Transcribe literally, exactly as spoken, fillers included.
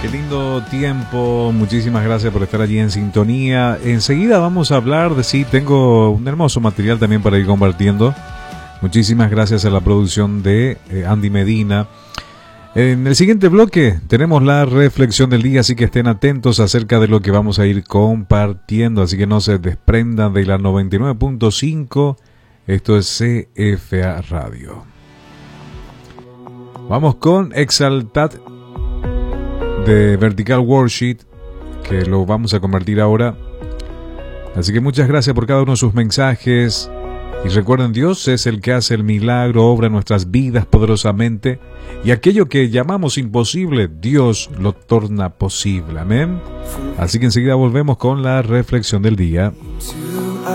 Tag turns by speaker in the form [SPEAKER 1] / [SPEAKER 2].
[SPEAKER 1] Qué lindo tiempo, muchísimas gracias por estar allí en sintonía. Enseguida vamos a hablar de, sí, tengo un hermoso material también para ir compartiendo. Muchísimas gracias a la producción de eh, Andy Medina. En el siguiente bloque tenemos la reflexión del día, así que estén atentos acerca de lo que vamos a ir compartiendo, así que no se desprendan de la noventa y nueve punto cinco, esto es C F A Radio. Vamos con Exaltad de Vertical Worship, que lo vamos a convertir ahora. Así que muchas gracias por cada uno de sus mensajes. Y recuerden, Dios es el que hace el milagro, obra en nuestras vidas poderosamente. Y aquello que llamamos imposible, Dios lo torna posible. Amén. Así que enseguida volvemos con la reflexión del día.